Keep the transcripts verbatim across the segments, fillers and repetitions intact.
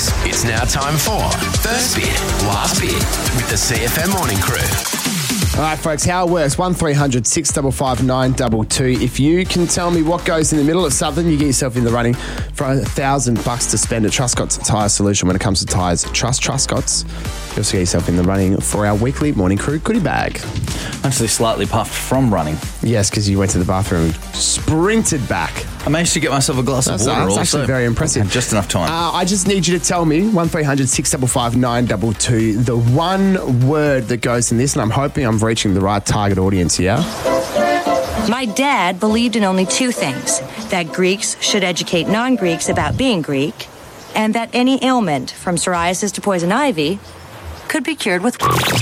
is. It's now time for First Bit, Last Bit with the C F M Morning Crew. All right, folks, how it works, one three hundred six five five nine two two. If you can tell me what goes in the middle of something, you get yourself in the running for a thousand bucks to spend at Truscott's Tyre Solution when it comes to tyres. Trust Truscott's. You also get yourself in the running for our weekly Morning Crew goodie bag. Actually slightly puffed from running. Yes, because you went to the bathroom and sprinted back. I managed to get myself a glass That's, of water that's also. actually very impressive. Had just enough time. Uh, I just need you to tell me, one three hundred six five five nine two two, the one word that goes in this, and I'm hoping I'm reaching the right target audience here. My dad believed in only two things, that Greeks should educate non-Greeks about being Greek, and that any ailment, from psoriasis to poison ivy, could be cured with...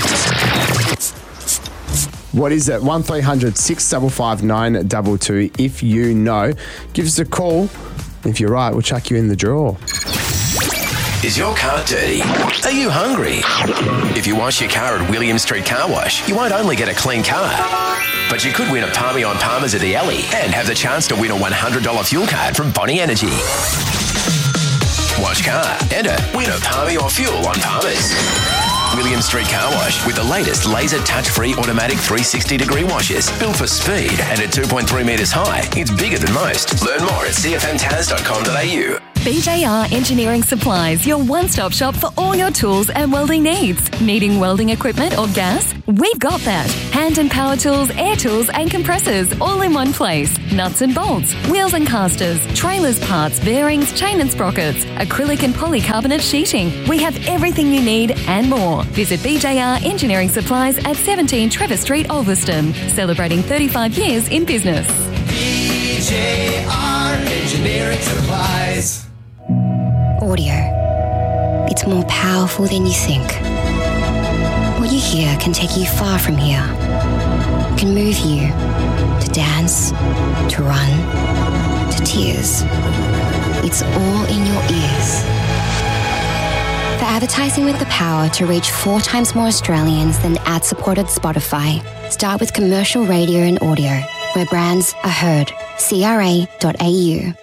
What is it? one three hundred six five five nine two two. If you know, give us a call. If you're right, we'll chuck you in the draw. Is your car dirty? Are you hungry? If you wash your car at William Street Car Wash, you won't only get a clean car, but you could win a Palmy on Palmers at the Alley and have the chance to win a one hundred dollars fuel card from Bonnie Energy. Wash car, enter, win a Palmy or fuel on Palmers. William Street Car Wash with the latest laser touch-free automatic three sixty degree washes. Built for speed and at two point three metres high, it's bigger than most. Learn more at c f m taz dot com dot a u. B J R Engineering Supplies, your one-stop shop for all your tools and welding needs. Needing welding equipment or gas? We've got that. Hand and power tools, air tools and compressors all in one place. Nuts and bolts, wheels and casters, trailers parts, bearings, chain and sprockets, acrylic and polycarbonate sheeting. We have everything you need and more. Visit B J R Engineering Supplies at seventeen Trevor Street, Ulverston, celebrating thirty-five years in business. B J R Engineering Supplies. Audio. It's more powerful than you think. What you hear can take you far from here. It can move you to dance, to run, to tears. It's all in your ears. For advertising with the power to reach four times more Australians than ad-supported Spotify, start with commercial radio and audio, where brands are heard. C R A dot A U.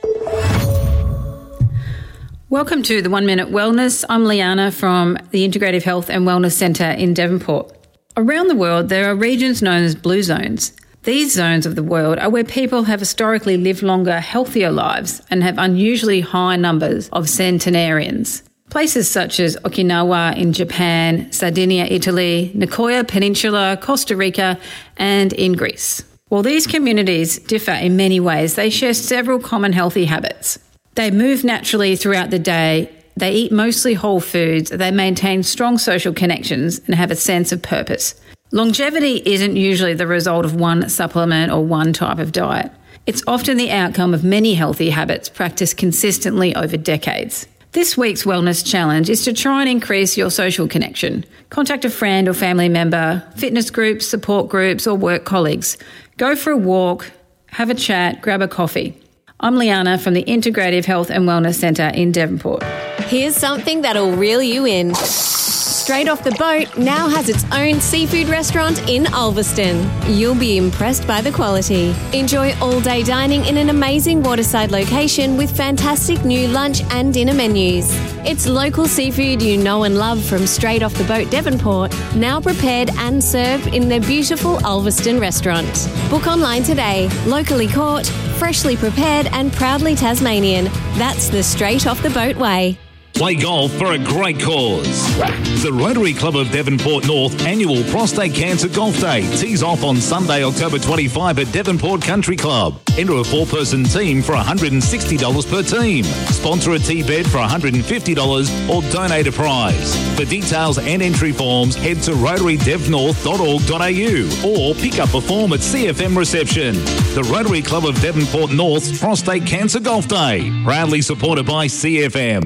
Welcome to the One Minute Wellness. I'm Liana from the Integrative Health and Wellness Centre in Devonport. Around the world, there are regions known as blue zones. These zones of the world are where people have historically lived longer, healthier lives and have unusually high numbers of centenarians. Places such as Okinawa in Japan, Sardinia, Italy, Nicoya Peninsula, Costa Rica, and in Greece. While these communities differ in many ways, they share several common healthy habits. They move naturally throughout the day, they eat mostly whole foods, they maintain strong social connections and have a sense of purpose. Longevity isn't usually the result of one supplement or one type of diet. It's often the outcome of many healthy habits practiced consistently over decades. This week's wellness challenge is to try and increase your social connection. Contact a friend or family member, fitness groups, support groups or work colleagues. Go for a walk, have a chat, grab a coffee. I'm Liana from the Integrative Health and Wellness Centre in Devonport. Here's something that'll reel you in. Straight Off the Boat now has its own seafood restaurant in Ulverston. You'll be impressed by the quality. Enjoy all-day dining in an amazing waterside location with fantastic new lunch and dinner menus. It's local seafood you know and love from Straight Off the Boat Devonport, now prepared and served in their beautiful Ulverston restaurant. Book online today. Locally caught, freshly prepared and proudly Tasmanian. That's the Straight Off the Boat way. Play golf for a great cause. The Rotary Club of Devonport North annual Prostate Cancer Golf Day tees off on Sunday, October twenty-fifth at Devonport Country Club. Enter a four-person team for one hundred sixty dollars per team. Sponsor a tee bed for one hundred fifty dollars or donate a prize. For details and entry forms, head to rotary dev north dot org dot a u or pick up a form at C F M reception. The Rotary Club of Devonport North's Prostate Cancer Golf Day, proudly supported by C F M.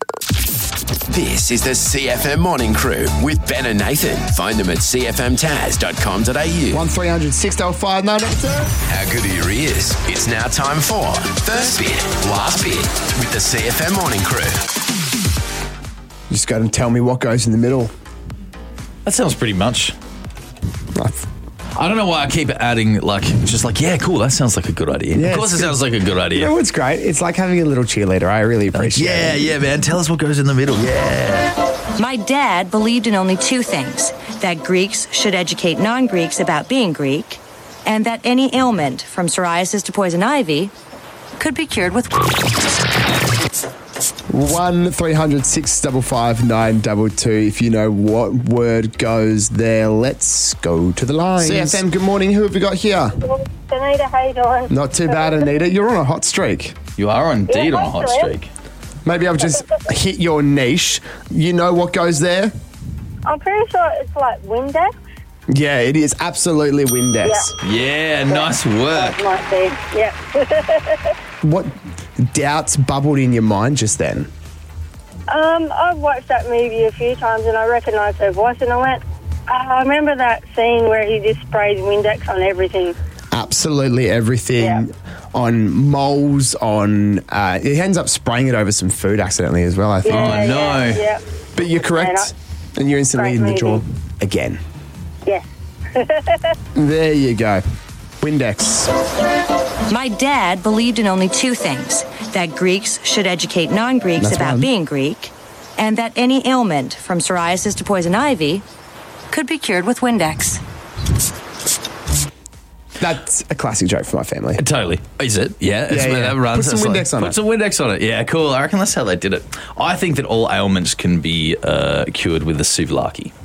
This is the C F M Morning Crew with Ben and Nathan. Find them at c f m taz dot com dot a u. one three hundred six five five nine two two. How good are your ears? It's now time for First Bit, Last Bit with the C F M Morning Crew. You just got to tell me what goes in the middle. That sounds pretty much. I've, I don't know why I keep adding, like, just like, yeah, cool, that sounds like a good idea. Yeah, of course it it's good. sounds like a good idea. You know what's great? It's like having a little cheerleader. I really appreciate yeah, it. yeah, man. Tell us what goes in the middle. Yeah. My dad believed in only two things: that Greeks should educate non-Greeks about being Greek, and that any ailment, from psoriasis to poison ivy, could be cured with... one three hundred six five five nine two two. If you know what word goes there, let's go to the lines. C F M, good morning. Who have we got here? Anita, how you doing? Not too bad, Anita. You're on a hot streak. You are indeed Yeah, on a hot actually. streak. Maybe I've just hit your niche. You know what goes there? I'm pretty sure it's like Windex. Yeah, it is absolutely Windex. Yeah, nice work. Might be, yeah. What doubts bubbled in your mind just then? um, I've watched that movie a few times and I recognised her voice and I went, oh, I remember that scene where he just sprayed Windex on everything. Absolutely everything. Yeah. On moles, on... Uh, he ends up spraying it over some food accidentally as well, I think. Yeah, Oh, no. Yeah, yeah. But you're correct. And you're instantly Great in the movie. draw again. Yeah. There you go. Windex. My dad believed in only two things: that Greeks should educate non-Greeks That's about one. being Greek, and that any ailment, from psoriasis to poison ivy, could be cured with Windex. That's a classic joke for my family. Totally. Is it? Yeah. It's Yeah, where yeah. that runs. Put some It's Windex on Put it. some Windex on it. Yeah, cool. I reckon that's how they did it. I think that all ailments can be uh, cured with the souvlaki.